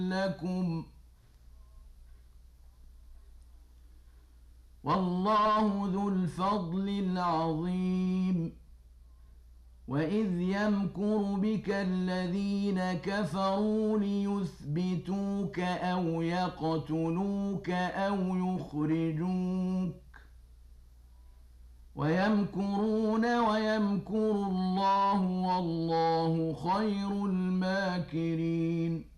لكم والله ذو الفضل العظيم وإذ يمكر بك الذين كفروا ليثبتوك أو يقتلوك أو يخرجوك ويمكرون ويمكر الله والله خير الماكرين